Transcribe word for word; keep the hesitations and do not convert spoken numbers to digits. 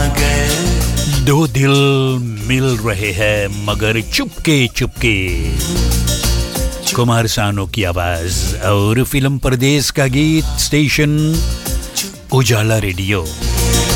दो दिल मिल रहे हैं मगर चुपके चुपके। कुमार सानू की आवाज और फिल्म परदेस का गीत, स्टेशन उजाला रेडियो।